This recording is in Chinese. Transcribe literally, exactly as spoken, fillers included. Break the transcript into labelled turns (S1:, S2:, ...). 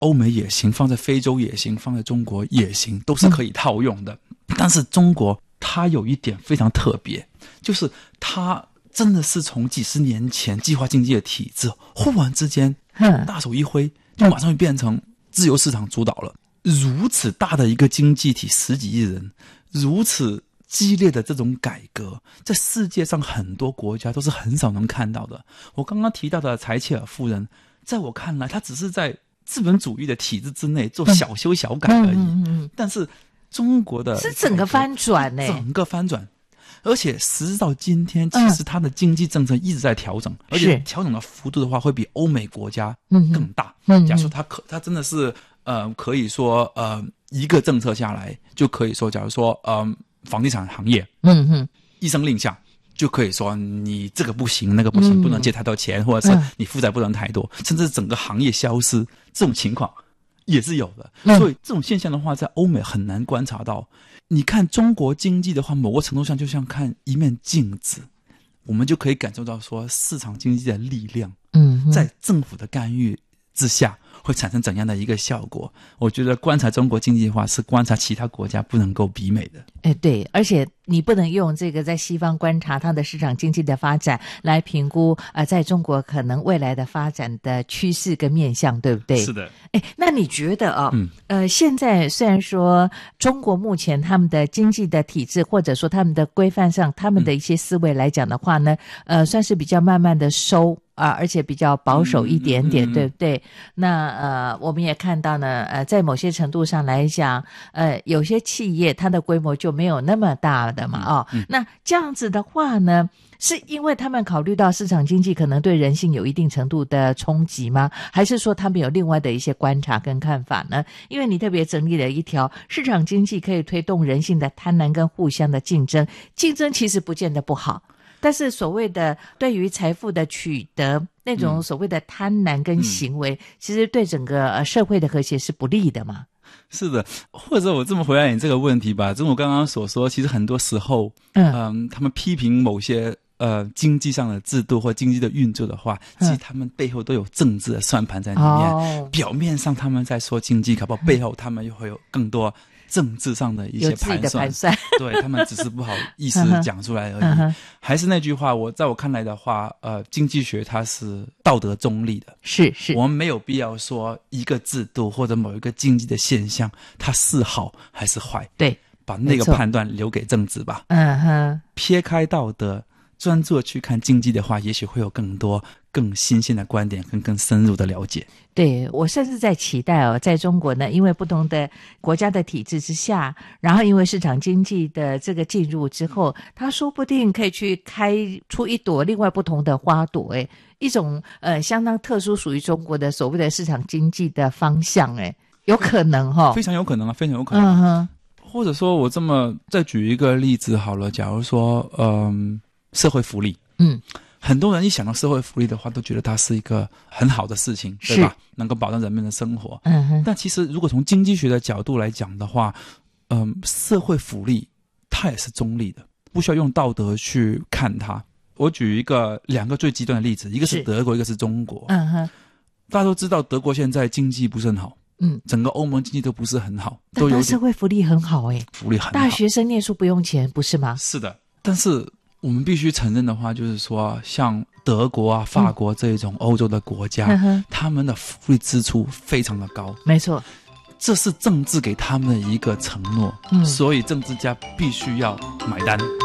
S1: 欧美也行，放在非洲也行，放在中国也行，都是可以套用的。嗯、但是中国它有一点非常特别，就是它真的是从几十年前计划经济的体制，忽然之间大手一挥，就马上就变成自由市场主导了。如此大的一个经济体，十几亿人，如此激烈的这种改革，在世界上很多国家都是很少能看到的。我刚刚提到的柴契尔夫人，在我看来，她只是在资本主义的体制之内做小修小改而已。嗯嗯嗯、但是中国的
S2: 是整个翻转呢、欸，
S1: 整个翻转。而且时至到今天，其实它的经济政策一直在调整，嗯、而且调整的幅度的话，会比欧美国家更大。嗯、假如说它可，它真的是呃，可以说呃，一个政策下来，就可以说，假如说呃，房地产行业，嗯哼，一声令下，就可以说你这个不行，那个不行，嗯、不能借太多钱，或者是你负债不能太多，嗯、甚至整个行业消失，这种情况也是有的。嗯、所以这种现象的话，在欧美很难观察到。你看中国经济的话，某个程度上就像看一面镜子，我们就可以感受到说市场经济的力量，嗯，在政府的干预之下会产生怎样的一个效果。我觉得观察中国经济的话，是观察其他国家不能够比美的。
S2: 哎，对，而且你不能用这个在西方观察它的市场经济的发展来评估呃，在中国可能未来的发展的趋势跟面向，对不对？
S1: 是的。
S2: 哎，那你觉得啊、哦，嗯，呃，现在虽然说中国目前他们的经济的体制或者说他们的规范上，他们的一些思维来讲的话呢，嗯、呃，算是比较慢慢的收啊，而且比较保守一点点，嗯、对不对？那呃，我们也看到呢，呃，在某些程度上来讲，呃，有些企业它的规模就没有那么大的嘛，哦，嗯、那这样子的话呢，是因为他们考虑到市场经济可能对人性有一定程度的冲击吗？还是说他们有另外的一些观察跟看法呢？因为你特别整理了一条，市场经济可以推动人性的贪婪跟互相的竞争，竞争其实不见得不好。但是所谓的对于财富的取得，那种所谓的贪婪跟行为，嗯、其实对整个社会的和谐是不利的嘛。
S1: 是的，或者我这么回答你这个问题吧，正如我刚刚所说，其实很多时候，嗯、呃，他们批评某些呃经济上的制度或经济的运作的话，其实他们背后都有政治的算盘在里面。哦、表面上他们在说经济，搞不好背后他们又会有更多政治上的一些盘算，
S2: 盘算
S1: 对，他们只是不好意思讲出来而已。还是那句话，我在我看来的话，呃，经济学它是道德中立的，
S2: 是是，
S1: 我们没有必要说一个制度或者某一个经济的现象它是好还是坏，
S2: 对，
S1: 把那个判断留给政治吧。
S2: 嗯哼，
S1: 撇开道德，专注的去看经济的话，也许会有更多更新鲜的观点跟更深入的了解。
S2: 对，我甚至在期待哦，在中国呢，因为不同的国家的体制之下，然后因为市场经济的这个进入之后，它说不定可以去开出一朵另外不同的花朵，诶，一种呃相当特殊属于中国的所谓的市场经济的方向，诶，有可能哈、哦，
S1: 非常有可能啊，非常有可能。
S2: 嗯哼，
S1: 或者说我这么再举一个例子好了，假如说嗯、呃、社会福利，嗯。很多人一想到社会福利的话，都觉得它是一个很好的事情，对吧？能够保障人们的生活。嗯哼。但其实，如果从经济学的角度来讲的话，嗯、呃，社会福利它也是中立的，不需要用道德去看它。我举一个两个最极端的例子，一个是德国，一个是中国。嗯哼。大家都知道，德国现在经济不是很好，嗯，整个欧盟经济都不是很好，都有
S2: 但社会福利很好诶，
S1: 福利很好，
S2: 大学生念书不用钱，不是吗？
S1: 是的，但是我们必须承认的话，就是说，像德国啊、法国这一种欧洲的国家，嗯、他们的福利支出非常的高。
S2: 没错，
S1: 这是政治给他们的一个承诺，嗯、所以政治家必须要买单。